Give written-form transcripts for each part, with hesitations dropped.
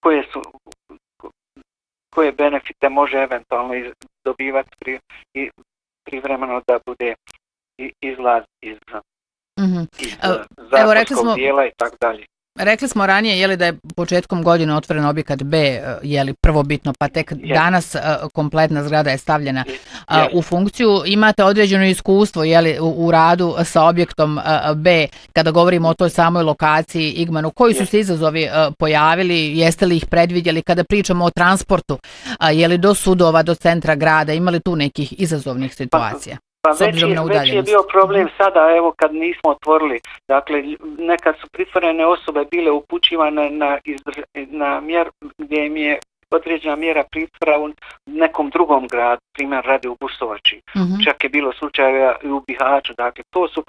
koje benefite može eventualno dobivati privremeno da bude izlaz iz zatvorskog dijela i tako dalje. Rekli smo ranije da je početkom godine otvoren objekat B, prvobitno, pa tek danas kompletna zgrada je stavljena u funkciju. Imate određeno iskustvo u radu sa objektom B, kada govorimo o toj samoj lokaciji Igmanu. Koji su se izazovi pojavili, jeste li ih predvidjeli kada pričamo o transportu, do sudova, do centra grada, imali tu nekih izazovnih situacija? Pa već je bio problem sada, evo kad nismo otvorili, dakle nekad su pritvorene osobe bile upućivane na mjer gdje im je određena mjera pritvora u nekom drugom gradu, primjer radi u Busovači, čak je bilo slučajeva i u Bihaću, dakle to su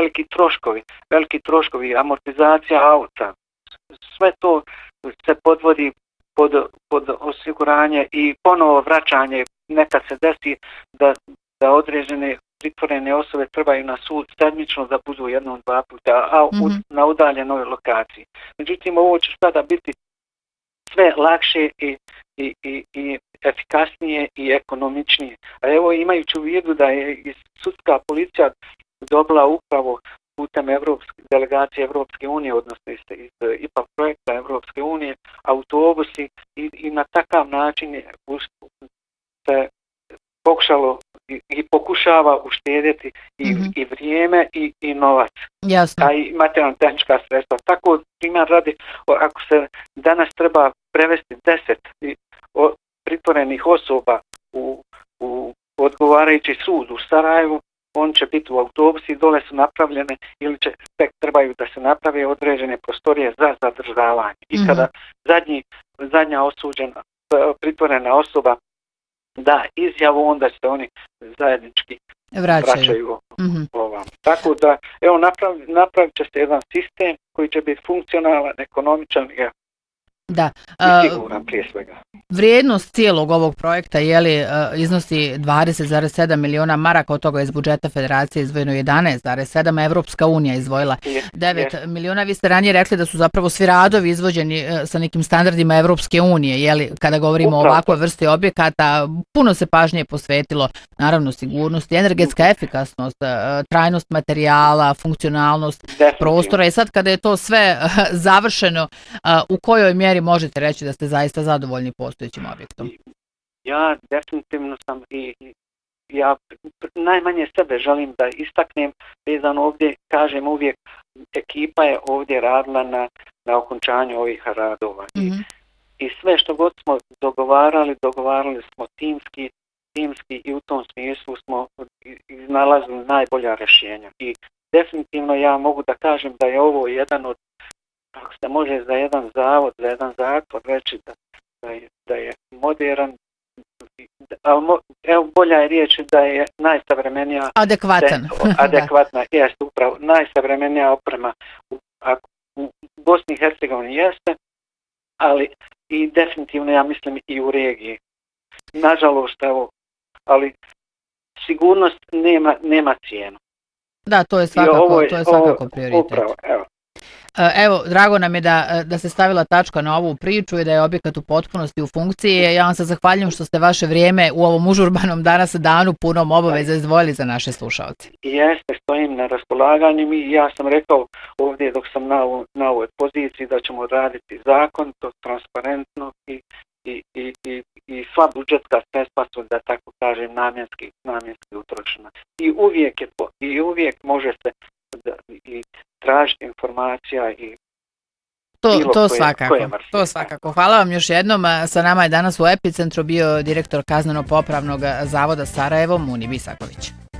veliki troškovi, amortizacija auta, sve to se podvodi pod osiguranje i ponovo vraćanje. Nekad se desi da određene pritvorene osobe trebaju na sud sedmično da budu jednom, dva puta, na udaljenoj lokaciji. Međutim, ovo će sada biti sve lakše i efikasnije i ekonomičnije. A evo, imajući u vidu da je i sudska policija dobila upravo putem delegacije Evropske unije, odnosno iz IPA projekta Evropske unije, autobusi i na takav način se pokušalo i pokušava uštedjeti i vrijeme i novac, a i materijalno-tehnička sredstva. Tako primjer radi, ako se danas treba prevesti 10 pritvorenih osoba u odgovarajući sud u Sarajevu, on će biti u autobusi, dole su napravljene ili će tek trebaju da se naprave određene prostorije za zadržavanje. I kada zadnja osuđena pritvorena osoba da izjavu, onda se oni zajednički vraćaju ovam. Tako da, evo, napravit će se jedan sistem koji će biti funkcionalan, ekonomičan i siguran prije svega. Vrijednost cijelog ovog projekta iznosi 20,7 miliona maraka, od toga iz budžeta federacije izdvojeno 11,7, Evropska unija izdvojila 9 miliona. Vi ste ranije rekli da su zapravo svi radovi izvođeni sa nekim standardima Evropske unije, kada govorimo o ovakvoj vrsti objekata, puno se pažnje posvetilo, naravno, sigurnosti, energetska efikasnost, trajnost materijala, funkcionalnost prostora. I sad kada je to sve završeno, u kojoj mjeri možete reći da ste zaista zadovoljni postojećim objektom? Ja definitivno sam i ja najmanje sebe želim da istaknem, vezano ovdje, kažem uvijek, ekipa je ovdje radila na okončanju ovih radova. I sve što god smo dogovarali smo timski i u tom smislu smo iznalazili najbolja rješenja. I definitivno ja mogu da kažem da je ovo jedan od, ako se može za jedan zavod, za jedan zatvor reći da je modern, evo bolja je riječ da je najsavremenija, adekvatna, jest upravo, najsavremenija oprema u Bosni i Hercegovini jeste, ali i definitivno ja mislim i u regiji. Nažalost, evo, ali sigurnost nema cijenu. Da, to je svakako prioritet. Upravo, evo. Evo, drago nam je da se stavila tačka na ovu priču i da je objekat u potpunosti u funkciji. Ja vam se zahvaljujem što ste vaše vrijeme u ovom užurbanom danas danu punom obaveza izdvojili za naše slušalce. Jeste, stojim na raspolaganju i ja sam rekao ovdje dok sam na ovoj poziciji da ćemo raditi zakonito, transparentno i sva budžetska sredstva su, da tako kažem, namjenski utrošena. I uvijek može se i tražiti informacija i To svakako. Hvala vam još jednom. Sa nama je danas u Epicentru bio direktor Kazneno-popravnog zavoda Sarajevo, Muni Bisaković.